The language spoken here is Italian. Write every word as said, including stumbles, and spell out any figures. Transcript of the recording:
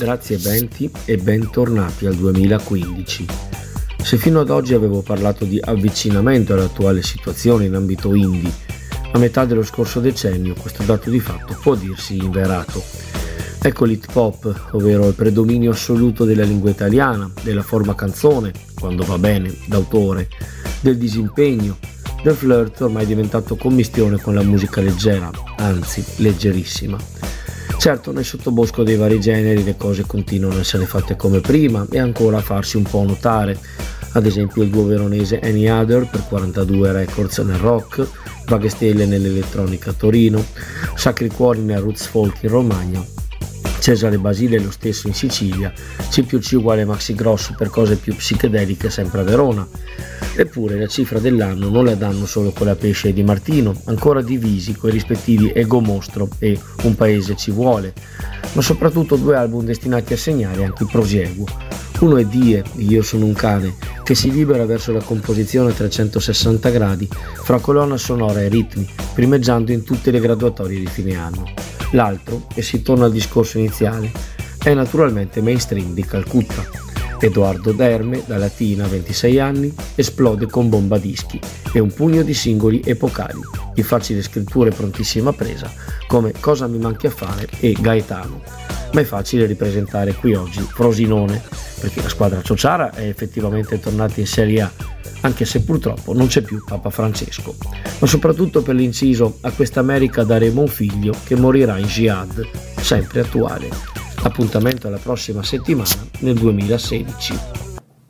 Grazie Benti e bentornati al duemilaquindici. Se fino ad oggi avevo parlato di avvicinamento all'attuale situazione in ambito indie, a metà dello scorso decennio questo dato di fatto può dirsi inverato. Ecco l'hip hop, ovvero il predominio assoluto della lingua italiana, della forma canzone, quando va bene, d'autore, del disimpegno, del flirt ormai diventato commistione con la musica leggera, anzi leggerissima. Certo, nel sottobosco dei vari generi le cose continuano a essere fatte come prima e ancora a farsi un po' notare, ad esempio il duo veronese Any Other per quarantadue Records nel rock, Vaghe Stelle nell'elettronica a Torino, Sacri Cuori nel roots folk in Romagna, Cesare Basile lo stesso in Sicilia, C più C uguale Maxi Grosso per cose più psichedeliche sempre a Verona. Eppure la cifra dell'anno non la danno solo con la Pesce e Di Martino, ancora divisi coi rispettivi Ego Mostro e Un Paese Ci Vuole, ma soprattutto due album destinati a segnare anche il prosieguo. Uno è Die, Io sono un cane, che si libera verso la composizione a trecentosessanta gradi fra colonna sonora e ritmi, primeggiando in tutte le graduatorie di fine anno. L'altro, e si torna al discorso iniziale, è naturalmente Mainstream di Calcutta. Edoardo Derme, da Latina, ventisei anni, esplode con Bomba Dischi e un pugno di singoli epocali, di facile scrittura e prontissima presa, come Cosa mi manchi a fare e Gaetano. Ma è facile ripresentare qui oggi Frosinone, perché la squadra ciociara è effettivamente tornata in Serie A, anche se purtroppo non c'è più Papa Francesco, ma soprattutto per l'inciso A questa America daremo un figlio che morirà in jihad, sempre attuale. Appuntamento alla prossima settimana nel duemilasedici.